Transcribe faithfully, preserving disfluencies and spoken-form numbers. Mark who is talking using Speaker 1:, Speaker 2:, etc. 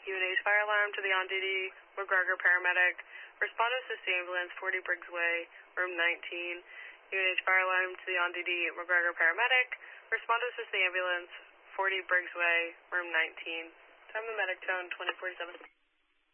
Speaker 1: U N H fire alarm to the on-duty McGregor paramedic. Respond to assist the ambulance, forty Briggs Way, room nineteen. U N H fire alarm to the on-duty McGregor paramedic. Respond to assist the ambulance, forty Briggs Way, room nineteen. Time of medic tone, twenty forty-seven.